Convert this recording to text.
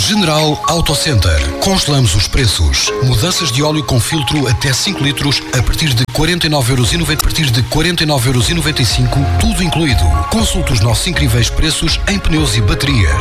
General Auto Center. Congelamos os preços. Mudanças de óleo com filtro até 5 litros a partir de 49,90€. A partir de 49,95€, tudo incluído. Consulte os nossos incríveis preços em pneus e baterias.